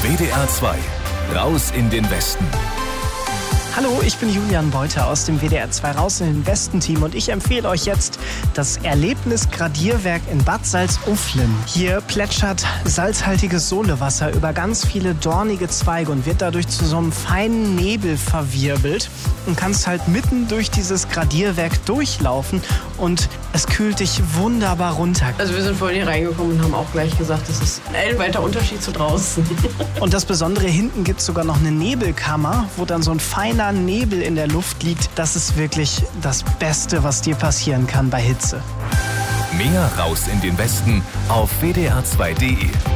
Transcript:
WDR 2, raus in den Westen. Hallo, ich bin Julian Beuter aus dem WDR 2 Raus in den Westen-Team und ich empfehle euch jetzt das Erlebnis-Gradierwerk in Bad Salzuflen. Hier plätschert salzhaltiges Solewasser über ganz viele dornige Zweige und wird dadurch zu so einem feinen Nebel verwirbelt und kannst halt mitten durch dieses Gradierwerk durchlaufen und es kühlt dich wunderbar runter. Also wir sind vorhin hier reingekommen und haben auch gleich gesagt, das ist ein weiter Unterschied zu draußen. Und das Besondere, hinten gibt es sogar noch eine Nebelkammer, wo dann so ein feiner Nebel in der Luft liegt. Das ist wirklich das Beste, was dir passieren kann bei Hitze. Mehr raus in den Westen auf wdr2.de.